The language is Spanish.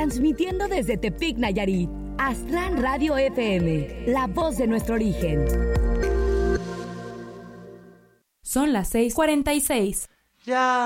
Transmitiendo desde Tepic, Nayarit. Aztlán Radio FM, la voz de nuestro origen. Son las 6:46. Ya